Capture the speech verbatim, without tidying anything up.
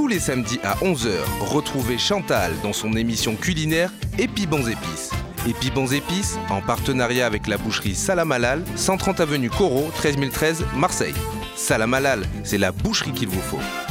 Tous les samedis à onze heures, retrouvez Chantal dans son émission culinaire Épi Bons Épices. Épi Bons Épices, en partenariat avec la boucherie Salam Halal, cent trente avenue Corot, treize mille treize, Marseille. Salam Halal, c'est la boucherie qu'il vous faut.